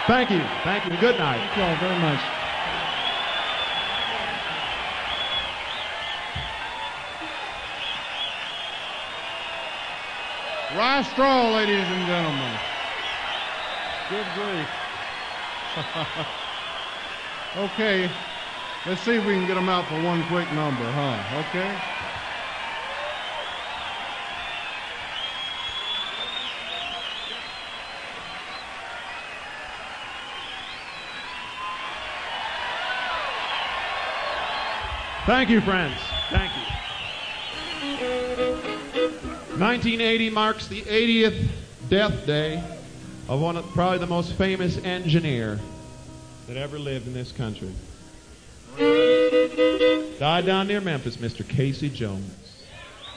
Thank you. Thank you. Good night. Thank you all very much. Rye straw, ladies and gentlemen. Good grief. Okay, let's see if we can get them out for one quick number, huh? Okay. Thank you, friends. Thank you. 1980 marks the 80th death day of one of probably the most famous engineer that ever lived in this country. Died down near Memphis, Mr. Casey Jones.